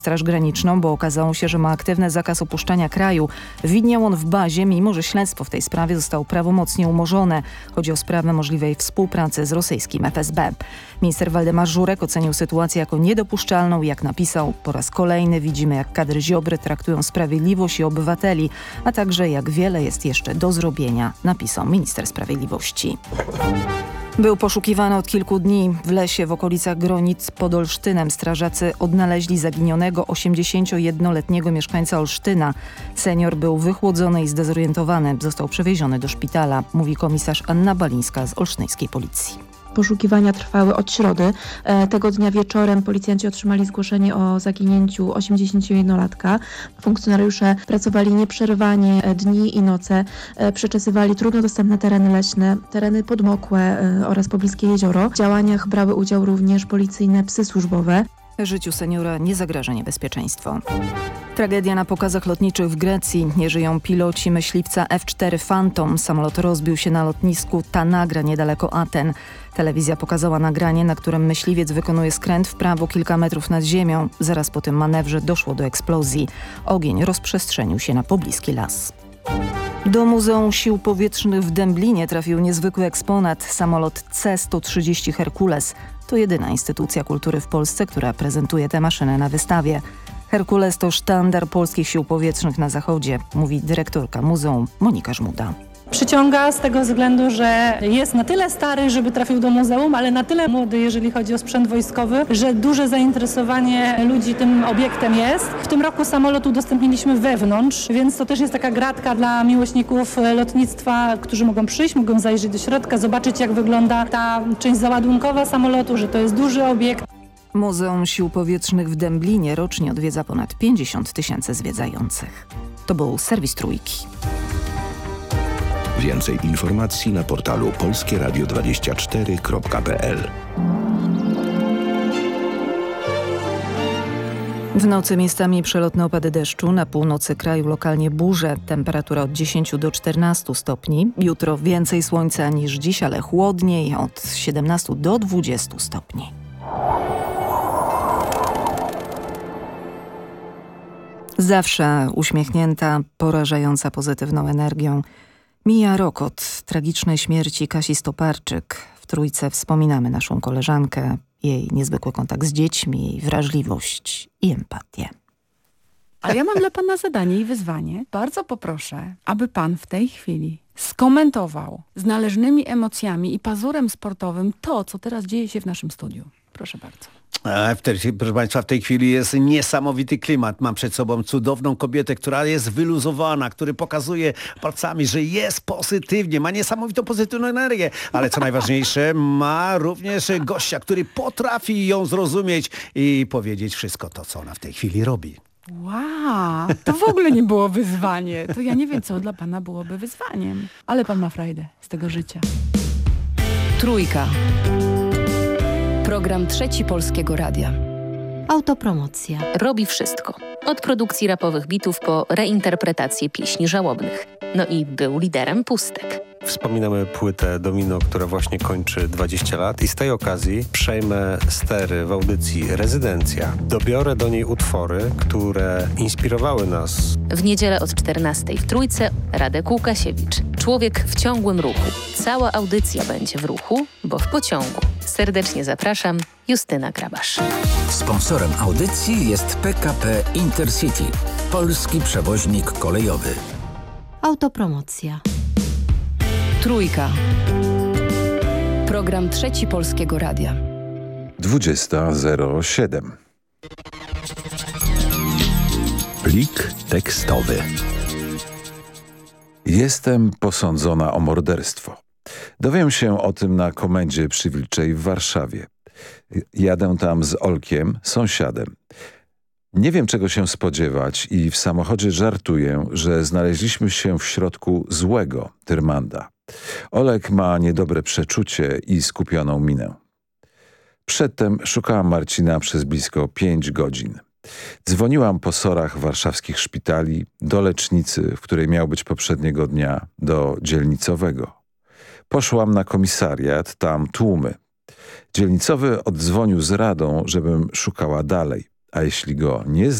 Straż Graniczną, bo okazało się, że ma aktywny zakaz opuszczania kraju. Widniał on w bazie, mimo że śledztwo w tej sprawie zostało prawomocnie umorzone. Chodzi o sprawę możliwej współpracy z rosyjskim FSB. Minister Waldemar Żurek ocenił sytuację jako niedopuszczalną. Jak napisał, po raz kolejny widzimy, jak kadry Ziobry traktują sprawiedliwość i obywateli, a także jak wiele jest jeszcze do zrobienia, napisał minister sprawiedliwości. Był poszukiwany od kilku dni. W lesie w okolicach Gronic pod Olsztynem strażacy odnaleźli zaginionego 81-letniego mieszkańca Olsztyna. Senior był wychłodzony i zdezorientowany. Został przewieziony do szpitala, mówi komisarz Anna Balińska z olsztyńskiej policji. Poszukiwania trwały od środy. Tego dnia wieczorem policjanci otrzymali zgłoszenie o zaginięciu 81-latka. Funkcjonariusze pracowali nieprzerwanie dni i noce. Przeczesywali trudno dostępne tereny leśne, tereny podmokłe oraz pobliskie jezioro. W działaniach brały udział również policyjne psy służbowe. Życiu seniora nie zagraża niebezpieczeństwo. Tragedia na pokazach lotniczych w Grecji. Nie żyją piloci myśliwca F4 Phantom. Samolot rozbił się na lotnisku Tanagra niedaleko Aten. Telewizja pokazała nagranie, na którym myśliwiec wykonuje skręt w prawo kilka metrów nad ziemią. Zaraz po tym manewrze doszło do eksplozji. Ogień rozprzestrzenił się na pobliski las. Do Muzeum Sił Powietrznych w Dęblinie trafił niezwykły eksponat. Samolot C-130 Herkules. To jedyna instytucja kultury w Polsce, która prezentuje tę maszynę na wystawie. Herkules to sztandar polskich sił powietrznych na zachodzie, mówi dyrektorka muzeum Monika Żmuda. Przyciąga z tego względu, że jest na tyle stary, żeby trafił do muzeum, ale na tyle młody, jeżeli chodzi o sprzęt wojskowy, że duże zainteresowanie ludzi tym obiektem jest. W tym roku samolot udostępniliśmy wewnątrz, więc to też jest taka gratka dla miłośników lotnictwa, którzy mogą przyjść, mogą zajrzeć do środka, zobaczyć, jak wygląda ta część załadunkowa samolotu, że to jest duży obiekt. Muzeum Sił Powietrznych w Dęblinie rocznie odwiedza ponad 50 000 zwiedzających. To był serwis Trójki. Więcej informacji na portalu polskieradio24.pl. W nocy miejscami przelotne opady deszczu, na północy kraju lokalnie burze, temperatura od 10 do 14 stopni. Jutro więcej słońca niż dziś, ale chłodniej, od 17 do 20 stopni. Zawsze uśmiechnięta, porażająca pozytywną energią. Mija rok od tragicznej śmierci Kasi Stoparczyk. W Trójce wspominamy naszą koleżankę, jej niezwykły kontakt z dziećmi, jej wrażliwość i empatię. Ale ja mam dla pana zadanie i wyzwanie. Bardzo poproszę, aby pan w tej chwili skomentował z należnymi emocjami i pazurem sportowym to, co teraz dzieje się w naszym studiu. Proszę bardzo. Proszę Państwa, w tej chwili jest niesamowity klimat. Mam przed sobą cudowną kobietę, która jest wyluzowana, który pokazuje palcami, że jest pozytywnie, ma niesamowitą pozytywną energię, ale co najważniejsze, ma również gościa, który potrafi ją zrozumieć i powiedzieć wszystko to, co ona w tej chwili robi. Wow, to w ogóle nie było wyzwanie. To ja nie wiem, co dla pana byłoby wyzwaniem. Ale pan ma frajdę z tego życia. Trójka. Program Trzeci Polskiego Radia. Autopromocja. Robi wszystko. Od produkcji rapowych bitów po reinterpretację pieśni żałobnych. No i był liderem Pustek. Wspominamy płytę Domino, która właśnie kończy 20 lat i z tej okazji przejmę stery w audycji Rezydencja. Dobiorę do niej utwory, które inspirowały nas. W niedzielę od 14 w Trójce Radek Łukasiewicz. Człowiek w ciągłym ruchu. Cała audycja będzie w ruchu, bo w pociągu. Serdecznie zapraszam, Justyna Grabasz. Sponsorem audycji jest PKP Intercity, polski przewoźnik kolejowy. Autopromocja. Trójka. Program Trzeci Polskiego Radia. 20:07. Plik tekstowy. Jestem posądzona o morderstwo. Dowiem się o tym na komendzie przy Wilczej w Warszawie. Jadę tam z Olkiem, sąsiadem. Nie wiem, czego się spodziewać i w samochodzie żartuję, że znaleźliśmy się w środku złego Tyrmanda. Olek ma niedobre przeczucie i skupioną minę. Przedtem szukałam Marcina przez blisko 5 godzin. Dzwoniłam po sorach warszawskich szpitali, do lecznicy, w której miał być poprzedniego dnia, do dzielnicowego. Poszłam na komisariat, tam tłumy. Dzielnicowy oddzwonił z radą, żebym szukała dalej, a jeśli go nie